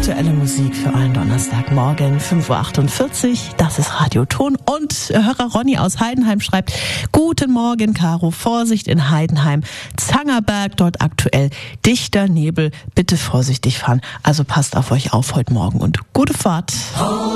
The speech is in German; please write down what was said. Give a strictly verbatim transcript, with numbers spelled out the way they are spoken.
Aktuelle Musik für einen Donnerstagmorgen, fünf Uhr achtundvierzig. Das ist Radioton. Und Hörer Ronny aus Heidenheim schreibt: Guten Morgen, Caro. Vorsicht in Heidenheim. Zangerberg, dort aktuell dichter Nebel. Bitte vorsichtig fahren. Also passt auf euch auf heute Morgen und gute Fahrt.